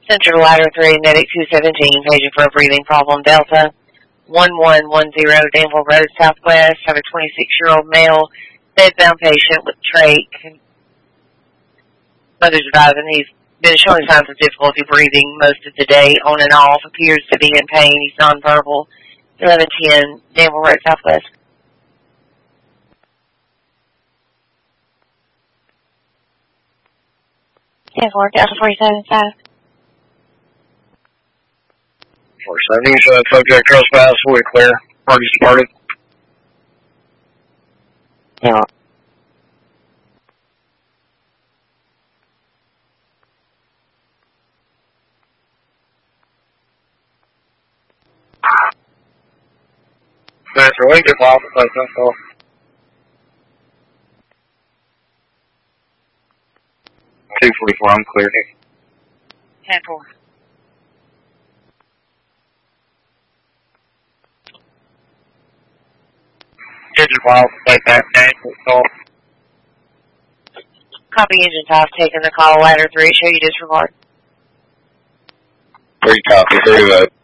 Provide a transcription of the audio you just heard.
Central Ladder 3, Medic 217, paging for a breathing problem. Delta 1110, Danville Road, Southwest. Have a 26-year-old male bedbound patient with trach. Mother's advising he's been showing signs of difficulty breathing most of the day, on and off. Appears to be in pain. He's nonverbal. 1110, Danville Road, Southwest. Danville, Delta 475. 470, subject trespass, fully clear. Parties departed. Yeah. Master Lincoln, off the place, call. 244, I'm clear. 10-4. Engine file, take that, call. Copy, engine off, taking the call. Ladder 3, show you disregard. 3 copy, 3